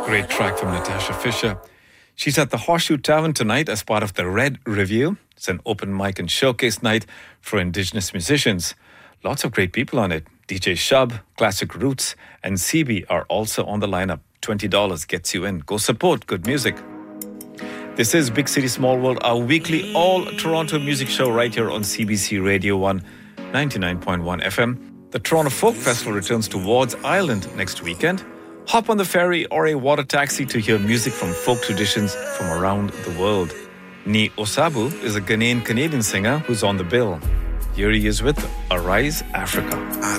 Great track from Natasha Fisher. She's at the Horseshoe Tavern tonight as part of the Red Review. It's an open mic and showcase night for Indigenous musicians. Lots of great people on it. DJ Shub, Classic Roots, and CB are also on the lineup. $20 gets you in. Go support good music. This is Big City Small World, our weekly all-Toronto music show right here on CBC Radio 1, 99.1 FM. The Toronto Folk Festival returns to Wards Island next weekend. Hop on the ferry or a water taxi to hear music from folk traditions from around the world. Ni Osabu is a Ghanaian-Canadian singer who's on the bill. Here he is with Arise Africa. I